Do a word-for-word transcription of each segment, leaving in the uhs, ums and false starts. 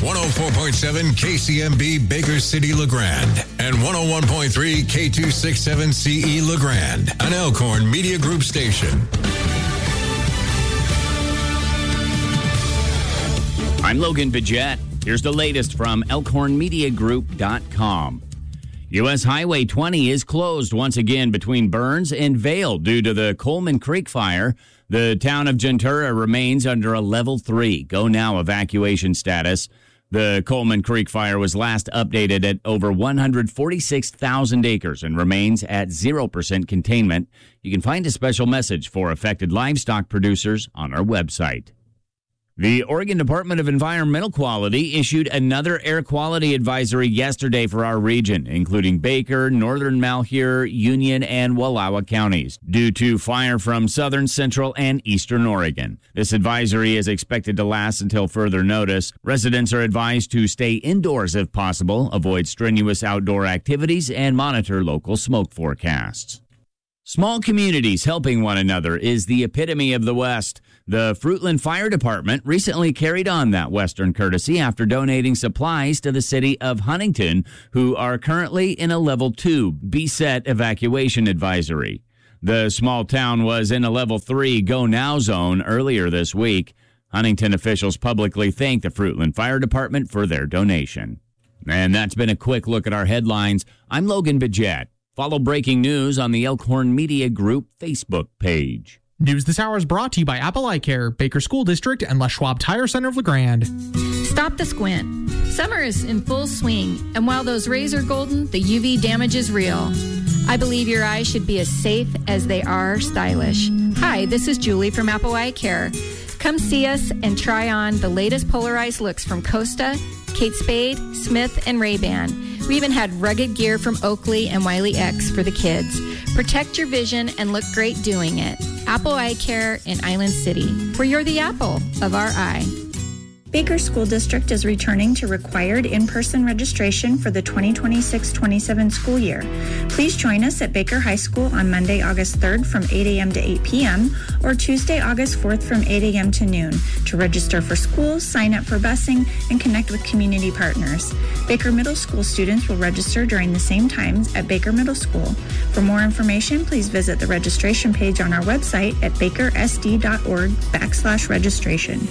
one oh four point seven K C M B Baker City, LeGrand, and one oh one point three K two sixty-seven C E LeGrand, an Elkhorn Media Group station. I'm Logan Bidget. Here's the latest from Elkhorn Media Group dot com. U S Highway twenty is closed once again between Burns and Vail due to the Coleman Creek fire. The town of Gentura remains under a level three go now evacuation status. The Coleman Creek fire was last updated at over one hundred forty-six thousand acres and remains at zero percent containment. You can find a special message for affected livestock producers on our website. The Oregon Department of Environmental Quality issued another air quality advisory yesterday for our region, including Baker, Northern Malheur, Union, and Wallowa counties, due to fire from southern, central, and eastern Oregon. This advisory is expected to last until further notice. Residents are advised to stay indoors if possible, avoid strenuous outdoor activities, and monitor local smoke forecasts. Small communities helping one another is the epitome of the West. The Fruitland Fire Department recently carried on that Western courtesy after donating supplies to the city of Huntington, who are currently in a level two B S E T evacuation advisory. The small town was in a level three go now zone earlier this week. Huntington officials publicly thanked the Fruitland Fire Department for their donation. And that's been a quick look at our headlines. I'm Logan Bidget. Follow breaking news on the Elkhorn Media Group Facebook page. News this hour is brought to you by Apple Eye Care, Baker School District, and Les Schwab Tire Center of LeGrand. Stop the squint. Summer is in full swing, and while those rays are golden, the U V damage is real. I believe your eyes should be as safe as they are stylish. Hi, this is Julie from Apple Eye Care. Come see us and try on the latest polarized looks from Costa, Kate Spade, Smith, and Ray-Ban. We even had rugged gear from Oakley and Wiley X for the kids. Protect your vision and look great doing it. Apple Eye Care in Island City, where you're the apple of our eye. Baker School District is returning to required in-person registration for the twenty twenty-six twenty-seven school year. Please join us at Baker High School on Monday, August third from eight a.m. to eight p.m. or Tuesday, August fourth from eight a.m. to noon to register for schools, sign up for busing, and connect with community partners. Baker Middle School students will register during the same times at Baker Middle School. For more information, please visit the registration page on our website at bakersd.org backslash registration.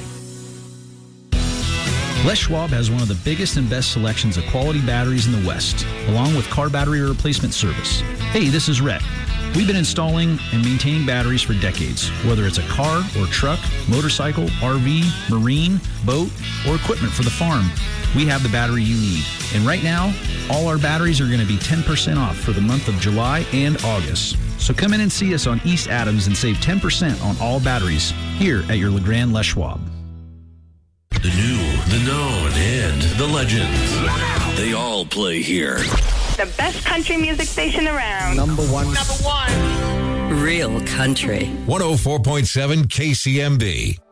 Les Schwab has one of the biggest and best selections of quality batteries in the West, along with car battery replacement service. Hey, this is Rhett. We've been installing and maintaining batteries for decades, whether it's a car or truck, motorcycle, R V, marine, boat, or equipment for the farm. We have the battery you need. And right now, all our batteries are going to be ten percent off for the month of July and August. So come in and see us on East Adams and save ten percent on all batteries here at your LeGrand Les Schwab. The new, the known, and the legends. They all play here. The best country music station around. Number one. Number one. Real country. one oh four point seven K C M B.